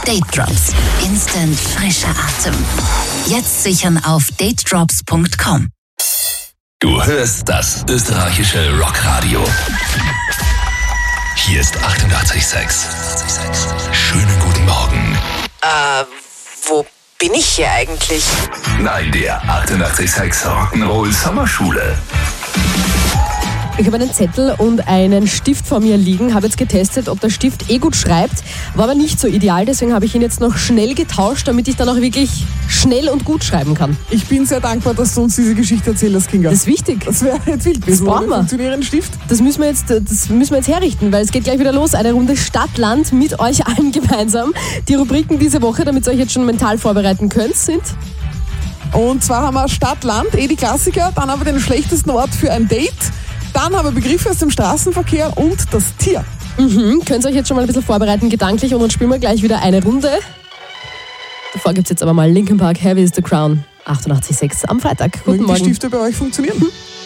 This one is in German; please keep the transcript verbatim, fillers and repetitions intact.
Date Drops. Instant frischer Atem. Jetzt sichern auf date drops punkt com. Du hörst das österreichische Rockradio. Hier ist achtundachtzig Komma sechs. Schönen guten Morgen. Äh, wo bin ich hier eigentlich? Nein, der achtundachtzig Komma sechs Rock'n'Roll Sommerschule. Ich habe einen Zettel und einen Stift vor mir liegen, habe jetzt getestet, ob der Stift eh gut schreibt, war aber nicht so ideal, deswegen habe ich ihn jetzt noch schnell getauscht, damit ich dann auch wirklich schnell und gut schreiben kann. Ich bin sehr dankbar, dass du uns diese Geschichte erzählst, Kinga. Das ist wichtig. Das wäre jetzt wild. Das brauchen wir. Funktionierenden Stift. Das müssen wir jetzt, das müssen wir jetzt herrichten, weil es geht gleich wieder los. Eine Runde Stadt-Land mit euch allen gemeinsam. Die Rubriken diese Woche, damit ihr euch jetzt schon mental vorbereiten könnt, sind... Und zwar haben wir Stadt, Land, eh die Klassiker, dann haben wir den schlechtesten Ort für ein Date, dann haben wir Begriffe aus dem Straßenverkehr und das Tier. Mhm, könnt ihr euch jetzt schon mal ein bisschen vorbereiten gedanklich und dann spielen wir gleich wieder eine Runde. Davor gibt es jetzt aber mal Linkin Park, Heavy is the Crown, achtundachtzig Komma sechs am Freitag. Guten Mögen Morgen. die Stifte bei euch funktionieren? Mhm.